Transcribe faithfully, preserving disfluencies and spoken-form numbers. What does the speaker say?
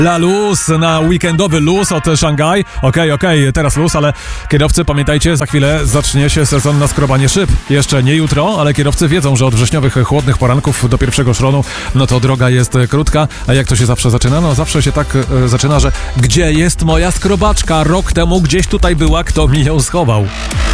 La luz na weekendowy luz od Szangaj. Okej, okay, okej, okay, teraz luz, ale kierowcy, pamiętajcie, za chwilę zacznie się sezon na skrobanie szyb. Jeszcze nie jutro, ale kierowcy wiedzą, że od wrześniowych chłodnych poranków do pierwszego szronu, no to droga jest krótka. A jak to się zawsze zaczyna? No zawsze się tak e, zaczyna, że gdzie jest moja skrobaczka? Rok temu gdzieś tutaj była, kto mi ją schował?